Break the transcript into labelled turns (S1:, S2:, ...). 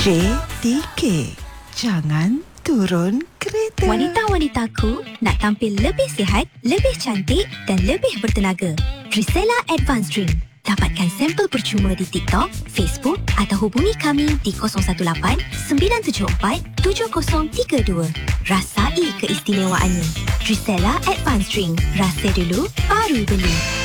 S1: JTK. Jangan turun kereta.
S2: Wanita-wanitaku nak tampil lebih sihat, lebih cantik dan lebih bertenaga. Trisella Advanced Drink. Dapatkan sampel percuma di TikTok, Facebook atau hubungi kami di 018-974-7032. Rasai keistimewaannya. Trisella Advanced Drink. Rasa dulu, baru beli.